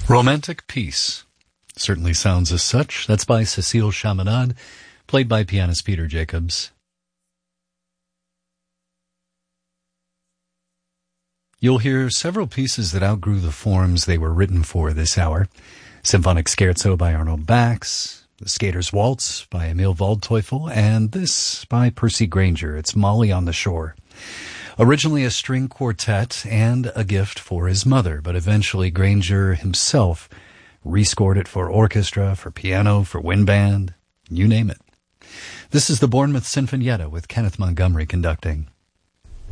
Romantic Peace certainly sounds as such. That's by Cécile Chaminade, played by pianist Peter Jacobs. You'll hear several pieces that outgrew the forms they were written for this hour. Symphonic Scherzo by Arnold Bax, The Skater's Waltz by Emil Waldteufel, and this by Percy Grainger. It's Molly on the Shore. Originally a string quartet and a gift for his mother, but eventually Grainger himself rescored it for orchestra, for piano, for wind band, you name it. This is the Bournemouth Sinfonietta with Kenneth Montgomery conducting.